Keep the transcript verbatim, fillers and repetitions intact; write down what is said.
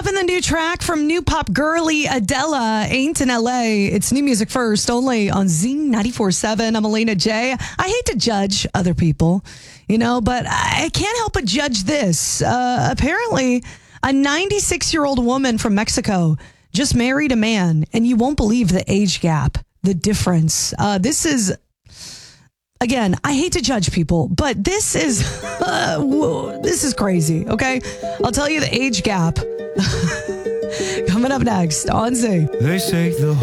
Loving the new track from new pop girly Adela, Ain't in L A. It's new music first, only on Z ninety-four point seven. I'm Elena J. I hate to judge other people, you know, but I can't help but judge this. Uh, apparently, a ninety-six-year-old woman from Mexico just married a man, and you won't believe the age gap, the difference. Uh, this is... Again, I hate to judge people, but this is uh, whoa, this is crazy, okay? I'll tell you the age gap coming up next on Z. They say the